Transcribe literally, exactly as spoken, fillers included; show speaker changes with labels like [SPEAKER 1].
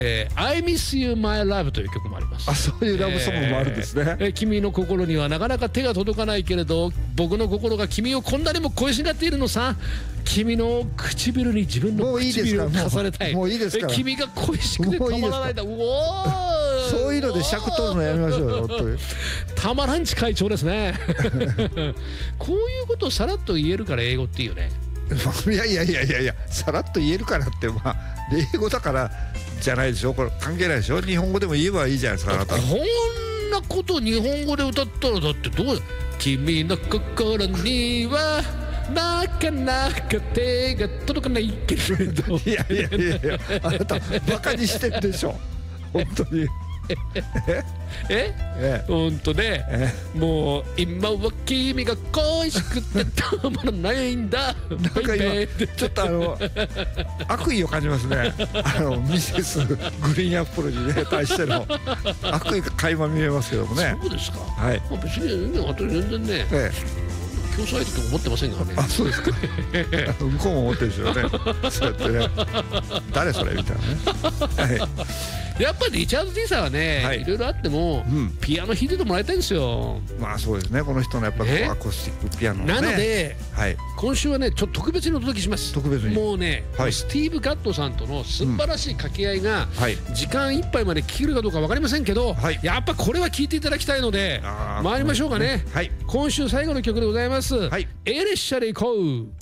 [SPEAKER 1] えー、I Miss You My Love という曲もあります。
[SPEAKER 2] あ、そういうラブソングもあるんですね。
[SPEAKER 1] えーえー君の心にはなかなか手が届かないけれど、僕の心が君をこんなにも恋しがっているのさ。君の唇に自分の唇を重ねたい。
[SPEAKER 2] もういいですから。
[SPEAKER 1] 君が恋しくてたまらないんだ。うおー、
[SPEAKER 2] そういうので尺取るのやめましょうよ、本当に。
[SPEAKER 1] たまらんち会長ですね。こういうことをさらっと言えるから英語っていいよね。
[SPEAKER 2] いやいやいやいやいや、さらっと言えるからって、まあ英語だからじゃないでしょ。これ関係ないでしょ。日本語でも言えばいいじゃないですか、あなた。
[SPEAKER 1] こんなこと日本語で歌ったらだってどうだ。君の心にはなかなか手が届かないけれど。
[SPEAKER 2] いやいやいやいや、あなたバカにしてるでしょ、本当に。
[SPEAKER 1] ええ、ほんとね、もう今は君が恋しくてたまらないんだ。
[SPEAKER 2] なんか今ちょっとあの悪意を感じますね。あのミセスグリーンアップルにね対しての悪意が垣間見えますけどもね。
[SPEAKER 1] そうですか。
[SPEAKER 2] はい。
[SPEAKER 1] まあ別に私全然ね、ええ、競争相手と思ってませんからね。
[SPEAKER 2] あ、そうですか。向こうも思ってるでしょうね。そうやってね。誰それみたいなね。はい。
[SPEAKER 1] やっぱりリチャード・ディさんはね、はい、いろいろあっても、うん、ピアノ弾いててもらいたいんですよ。
[SPEAKER 2] まあそうですね。この人のやっぱりアコースティックピアノ、ね、
[SPEAKER 1] なので、はい、今週はねちょっと特別にお届けします。
[SPEAKER 2] 特別にも
[SPEAKER 1] うね、はい、スティーブ・ガットさんとの素晴らしい掛け合いが、うん、はい、時間いっぱいまで聴けるかどうか分かりませんけど、はい、やっぱこれは聴いていただきたいので参りましょうかね。はい、今週最後の曲でございます。はい、エレッシャでいこう。